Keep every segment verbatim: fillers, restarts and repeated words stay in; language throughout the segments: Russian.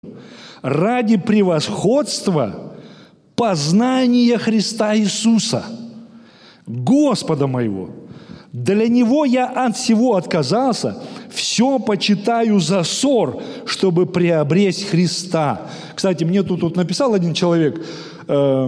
ради превосходства познания Христа Иисуса, Господа моего. Для Него я от всего отказался, все почитаю за ссор, чтобы приобрести Христа». Кстати, мне тут, тут написал один человек, э,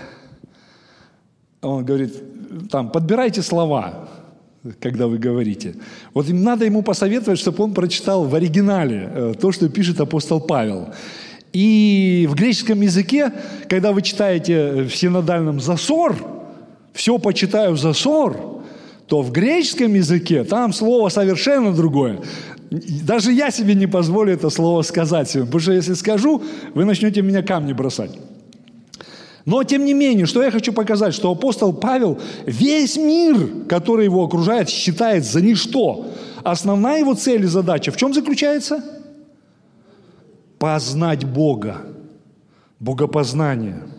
он говорит, там, подбирайте слова, когда вы говорите. Вот им надо ему посоветовать, чтобы он прочитал в оригинале э, то, что пишет апостол Павел. И в греческом языке, когда вы читаете в синодальном «засор», «все почитаю за ссор», то в греческом языке там слово совершенно другое. Даже я себе не позволю это слово сказать сегодня, потому что если скажу, вы начнете меня камни бросать. Но, тем не менее, что я хочу показать, что апостол Павел весь мир, который его окружает, считает за ничто. Основная его цель и задача в чем заключается? Познать Бога. Богопознание.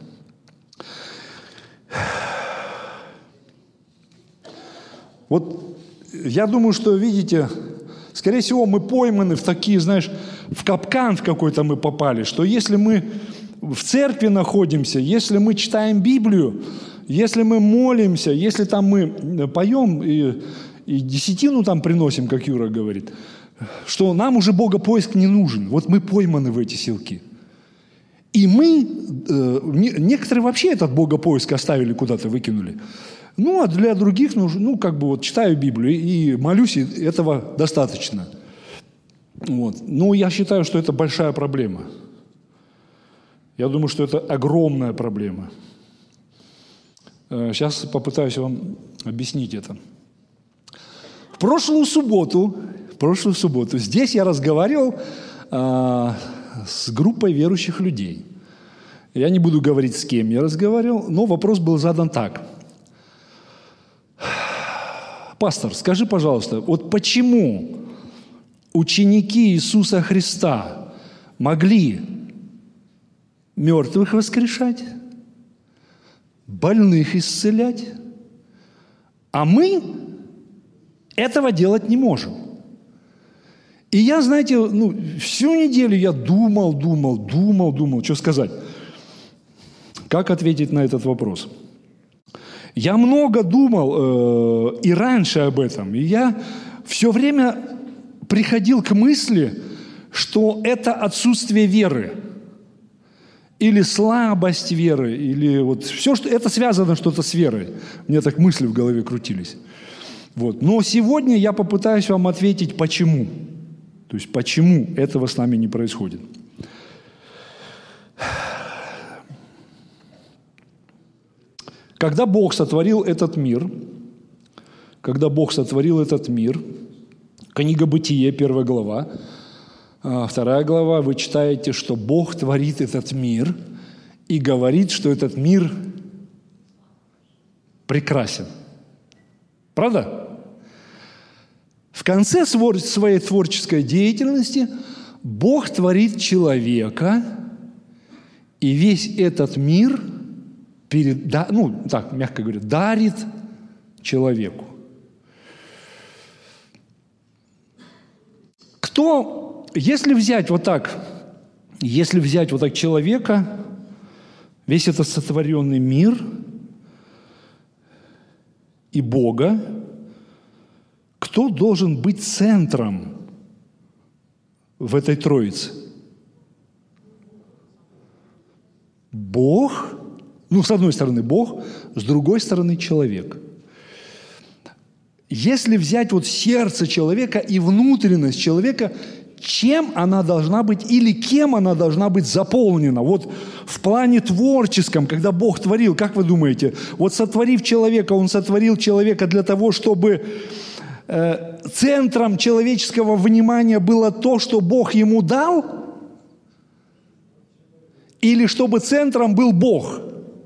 Вот я думаю, что, видите, скорее всего, мы пойманы в такие, знаешь, в капкан в какой-то мы попали, что если мы в церкви находимся, если мы читаем Библию, если мы молимся, если там мы поем и, и десятину там приносим, как Юра говорит, что нам уже богопоиск не нужен. Вот мы пойманы в эти силки. И мы, э, некоторые вообще этот богопоиск оставили, куда-то выкинули. Ну, а для других, ну, ну, как бы вот читаю Библию и молюсь, и этого достаточно. Вот. Ну, я считаю, что это большая проблема. Я думаю, что это огромная проблема. Сейчас попытаюсь вам объяснить это. В прошлую субботу, в прошлую субботу здесь я разговаривал а, с группой верующих людей. Я не буду говорить, с кем я разговаривал, но вопрос был задан так. Пастор, скажи, пожалуйста, вот почему ученики Иисуса Христа могли мертвых воскрешать, больных исцелять, а мы этого делать не можем? И я, знаете, ну, всю неделю я думал, думал, думал, думал, что сказать. Как ответить на этот вопрос? Я много думал э, и раньше об этом, и я все время приходил к мысли, что это отсутствие веры, или слабость веры, или вот все, что это связано что-то с верой. Мне так мысли в голове крутились. Вот. Но сегодня я попытаюсь вам ответить, почему. То есть, почему этого с нами не происходит. Когда Бог сотворил этот мир, когда Бог сотворил этот мир, книга Бытие, первая глава, вторая глава, вы читаете, что Бог творит этот мир и говорит, что этот мир прекрасен. Правда? В конце своей творческой деятельности Бог творит человека, и весь этот мир переда, ну, так, мягко говоря, дарит человеку. Кто, если взять вот так, если взять вот так человека, весь этот сотворенный мир и Бога, кто должен быть центром в этой троице? Бог, ну, с одной стороны Бог, с другой стороны человек. Если взять вот сердце человека и внутренность человека, чем она должна быть или кем она должна быть заполнена? Вот в плане творческом, когда Бог творил, как вы думаете, вот сотворив человека, Он сотворил человека для того, чтобы э, центром человеческого внимания было то, что Бог ему дал? Или чтобы центром был Бог?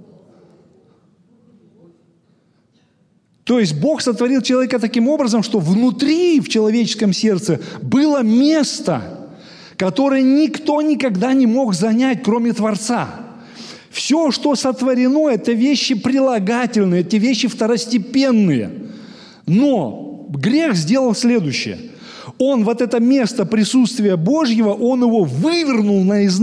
То есть Бог сотворил человека таким образом, что внутри, в человеческом сердце, было место, которое никто никогда не мог занять, кроме Творца. Все, что сотворено, это вещи прилагательные, эти вещи второстепенные. Но грех сделал следующее. Он вот это место присутствия Божьего, он его вывернул наизнанку.